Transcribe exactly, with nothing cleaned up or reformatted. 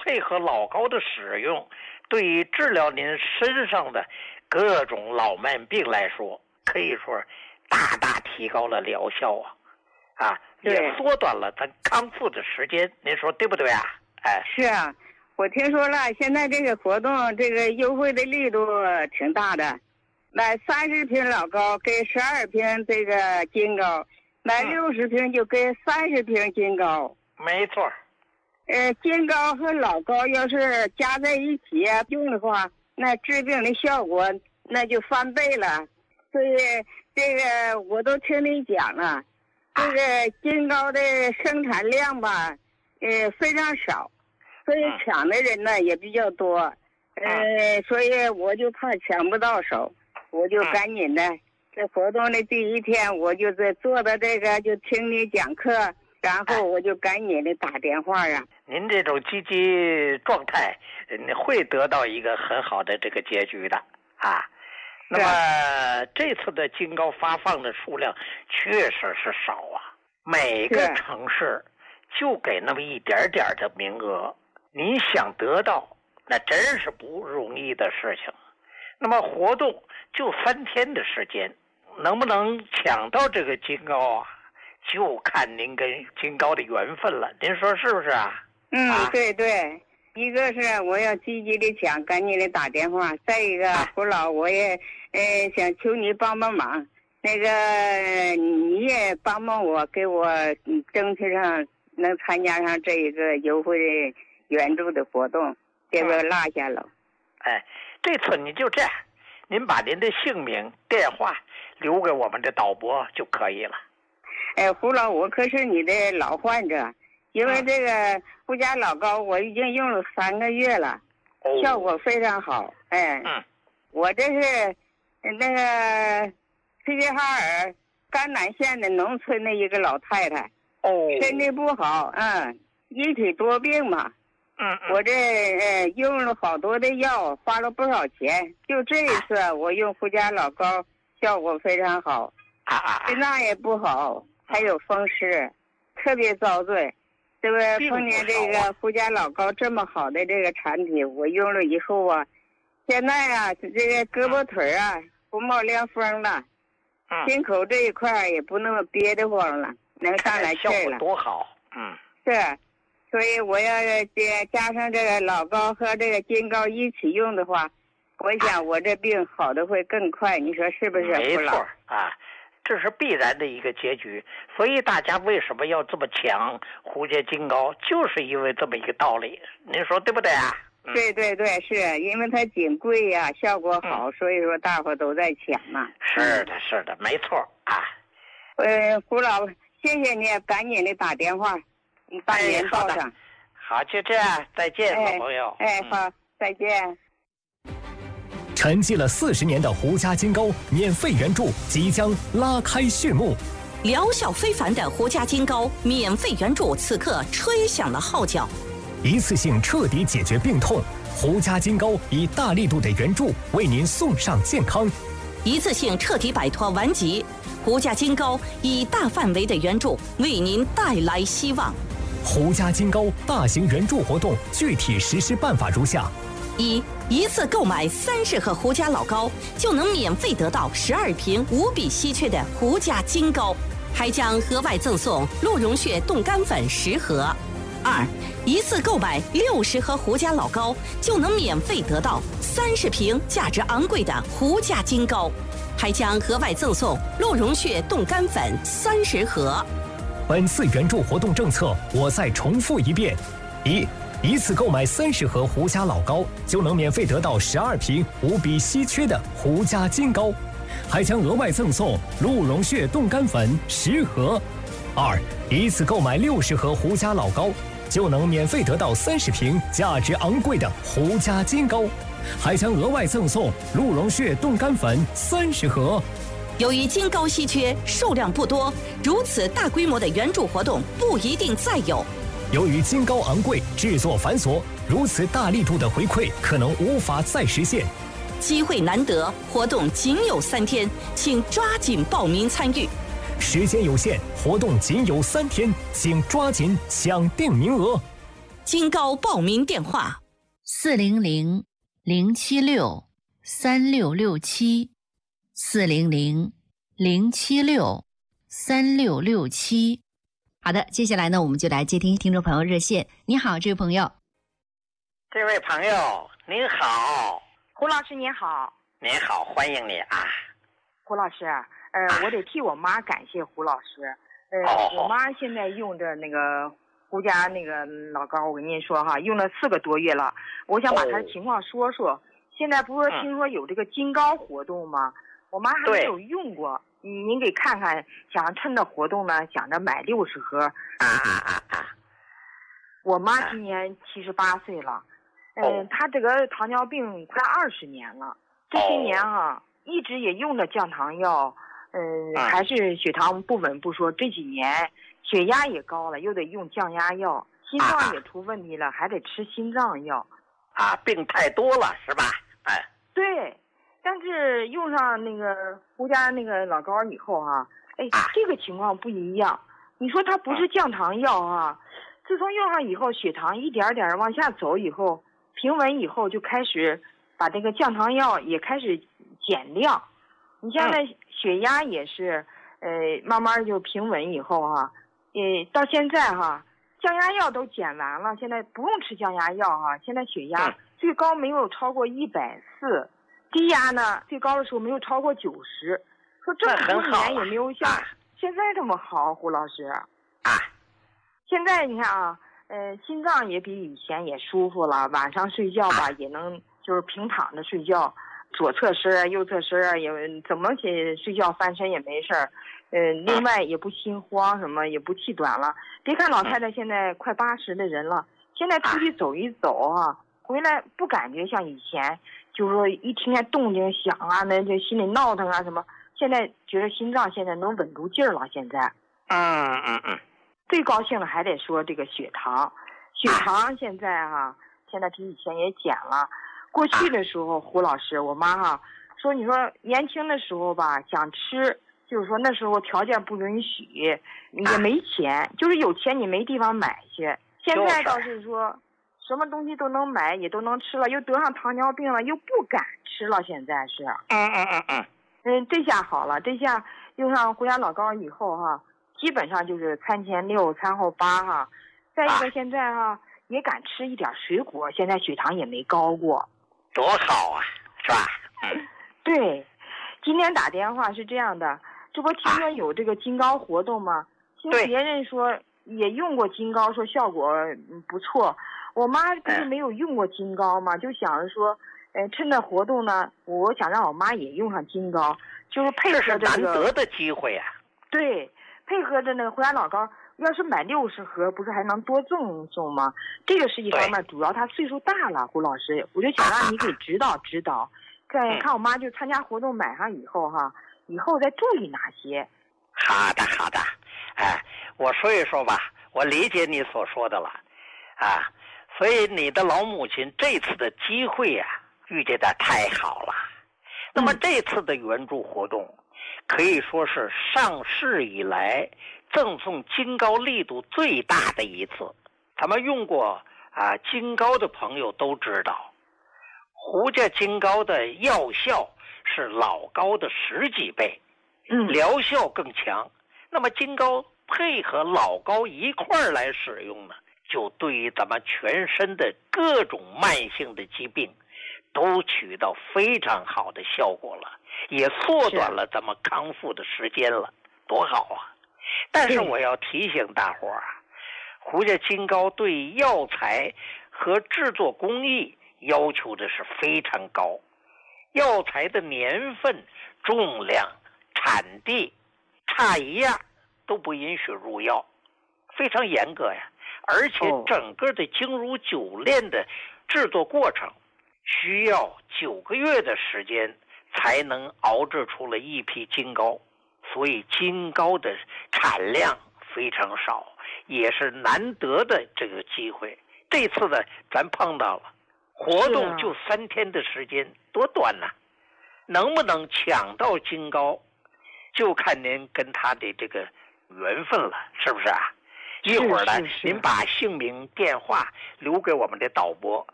配合老高的使用，对于治疗您身上的各种老慢病来说，可以说大大提高了疗效啊，啊，也缩短了咱康复的时间。您说对不对啊？哎， 是啊，我听说了，现在这个活动这个优惠的力度挺大的，买三十瓶老高给十二瓶这个金高，买六十瓶就给三十瓶金高。 没错。 呃，金高和老高要是加在一起用的话，那治病的效果那就翻倍了。所以这个我都听你讲了，这个金高的生产量吧，呃，非常少，所以抢的人呢也比较多，呃，所以我就怕抢不到手，我就赶紧的，这活动的第一天我就在做的这个，就听你讲课。然后我就赶紧的打电话呀。 您这种积极状态，会得到一个很好的这个结局的啊。那么这次的金高发放的数量确实是少啊，每个城市就给那么一点点的名额，你想得到那真是不容易的事情。那么活动就三天的时间，能不能抢到这个金高啊？就看您跟金高的缘分了，您说是不是啊？ 嗯，啊对对，一个是我要积极的抢，赶紧的打电话；再一个，胡老我也呃想求你帮帮忙，那个你也帮帮我，给我争取上能参加上这一个优惠的援助的活动，别给我落下了。 哎，这次你就这样，您把您的姓名、电话留给我们的导播就可以了。 哎，胡老，我可是你的老患者，因为这个胡家老高我已经用了三个月了，哦、效果非常好。哎，嗯，我这是那个齐齐哈尔甘南县的农村的一个老太太，哦，身体不好，嗯，一体多病嘛，嗯，嗯我这呃用了好多的药，花了不少钱，就这一次、啊、我用胡家老高效果非常好，心脏也不好。还有风湿，特别遭罪。这个碰见这个胡家老高这么好的这个产品，我用了以后啊，现在啊，这个胳膊腿啊不冒凉风了，心口这一块也不那么憋得慌了，能上来气了。 多好，嗯， 是，所以我要加上这个老高和这个金高一起用的话，我想我这病好的会更快，你说是不是？ 没错啊。这是必然的一个结局，所以大家为什么要这么抢胡家金高，就是因为这么一个道理，您说对不对啊？ 嗯、对对对，是因为它仅贵呀、啊，效果好、嗯，所以说大伙都在抢嘛。 是的，是的，没错啊。 呃，胡老，谢谢你，赶紧的打电话，你把您报上、 哎。好，就这样，再见， 哎、 老朋友。 哎，好，再见。 沉寂了四十年的胡家金高免费援助即将拉开序幕， 疗效非凡的胡家金高免费援助此刻吹响了号角， 一次性彻底解决病痛，胡家金高以大力度的援助为您送上健康， 一次性彻底摆脱顽疾，胡家金高以大范围的援助为您带来希望。 胡家金高大型援助活动具体实施办法如下： 一、一次购买三十盒胡家老高，就能免费得到十二瓶无比稀缺的胡家金高，还将额外赠送鹿茸血冻干粉十盒。二、一次购买六十盒胡家老高，就能免费得到三十瓶价值昂贵的胡家金高，还将额外赠送鹿茸血冻干粉三十盒。 本次援助活动政策，我再重复一遍：一。一次购买三十盒胡家老高，就能免费得到十二瓶无比稀缺的胡家金高，还将额外赠送鹿茸血冻干粉十盒。二，一次购买六十盒胡家老高，就能免费得到三十瓶价值昂贵的胡家金高，还将额外赠送鹿茸血冻干粉三十盒。 由于金高稀缺，数量不多，如此大规模的援助活动不一定再有。 由于金高昂贵，制作繁琐，如此大力度的回馈可能无法再实现。 机会难得，活动仅有三天，请抓紧报名参与。 时间有限，活动仅有三天，请抓紧抢定名额。 金高报名电话： 四零零零七六三六六七，四零零零七六三六六七。好的，接下来呢，我们就来接听听众朋友热线。你好，这位朋友。 这位朋友，您好。 胡老师您好。 您好，欢迎你啊。 胡老师，呃，啊、我得替我妈感谢胡老师。呃， 哦、 我妈现在用着那个胡家那个老膏，我跟您说哈，用了四个多月了。我想把她的情况说说。哦、现在不是听说有这个金膏活动吗？嗯、我妈还没有用过。您给看看，想趁着活动呢，想着买六十盒。 啊啊啊啊！ 我妈今年七十八岁了，嗯、呃，哦、她这个糖尿病快二十年了，这些年啊，哦、一直也用着降糖药，嗯、呃，还是血糖不稳不说，这几年血压也高了，又得用降压药，心脏也出问题了，啊、还得吃心脏药。 啊，病太多了是吧？哎， 对。但是用上那个胡家那个老膏以后哈、啊，哎，这个情况不一样。你说它不是降糖药啊，自从用上以后，血糖一点点往下走以后，平稳以后就开始把这个降糖药也开始减量。你现在血压也是，呃，慢慢就平稳以后哈、啊，呃，到现在哈、啊，降压药都减完了，现在不用吃降压药哈、啊，现在血压最高没有超过一百四。低压呢，最高的时候没有超过九十，说这么多年也没有像现在这么好，胡老师。 啊， 现在你看啊，呃，心脏也比以前也舒服了，晚上睡觉吧、啊、也能就是平躺着睡觉，左侧身啊、右侧身啊也怎么起睡觉翻身也没事儿，呃，另外也不心慌什么，也不气短了。别看老太太现在快八十的人了，现在出去走一走啊，回来不感觉像以前。就是说一听见动静响啊，那就心里闹腾啊什么。现在觉得心脏现在能稳住劲儿了。现在， 嗯嗯嗯， 最高兴的还得说这个血糖，血糖现在哈、啊，现在比以前也减了。过去的时候，胡老师，我妈哈、啊、说，你说年轻的时候吧，想吃，就是说那时候条件不允许，也没钱，就是有钱你没地方买去。现在倒是说。什么东西都能买，也都能吃了，又得上糖尿病了，又不敢吃了。现在是， 嗯嗯嗯嗯， 嗯，这下好了，这下用上胡家老膏以后哈，基本上就是餐前六，餐后八哈。再一个，现在哈、啊、也敢吃一点水果，现在血糖也没高过， 多好啊，是吧？ 嗯，对。今天打电话是这样的，这不听说有这个金膏活动吗？听别人说也用过金膏，说效果不错。我妈不是没有用过金膏嘛，就想着说，呃，趁着活动呢，我想让我妈也用上金膏，就是配合着这个。 这是难得的机会啊。 对，配合着那个胡家老膏，要是买六十盒，不是还能多赠送吗？这个是一方面，主要她岁数大了，胡老师，我就想让你给指导指导，看看我妈就参加活动买上以后哈，以后再注意哪些。 好的，好的，哎，我说一说吧，我理解你所说的了，啊。所以你的老母亲这次的机会呀、啊，遇见的太好了。那么这次的援助活动，可以说是上市以来赠送金膏力度最大的一次。咱们用过啊金膏的朋友都知道，胡家金膏的药效是老膏的十几倍， 嗯， 疗效更强。那么金膏配合老膏一块儿来使用呢，就对于咱们全身的各种慢性的疾病都起到非常好的效果了，也缩短了咱们康复的时间了，多好啊！但是我要提醒大伙儿啊，胡家金膏对药材和制作工艺要求的是非常高，药材的年份、重量、产地差一样都不允许入药，非常严格呀。而且整个的精如酒炼的制作过程需要九个月的时间才能熬制出了一批金膏，所以金膏的产量非常少，也是难得的这个机会。这次呢，咱碰到了活动就三天的时间，多短呢、啊？能不能抢到金膏，就看您跟他的这个缘分了，是不是啊？ 一会儿呢，您把姓名、电话留给我们的导播，